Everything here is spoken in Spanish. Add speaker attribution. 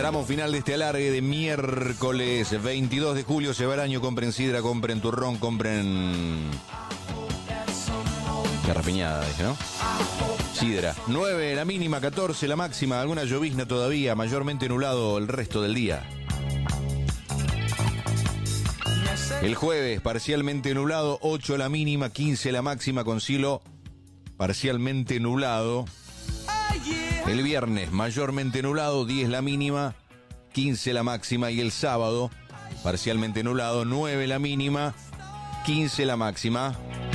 Speaker 1: Tramo final de este alargue de miércoles 22 de julio. Se va el año, compren sidra, compren turrón, compren... Garrapiñada, dije, ¿no? Sidra. 9 la mínima, 14 la máxima. Alguna llovizna todavía, mayormente nublado el resto del día. El jueves, parcialmente nublado, 8 la mínima, 15 la máxima, con cielo parcialmente nublado. El viernes, mayormente nublado, 10 la mínima, 15 la máxima. Y el sábado, parcialmente nublado, 9 la mínima, 15 la máxima.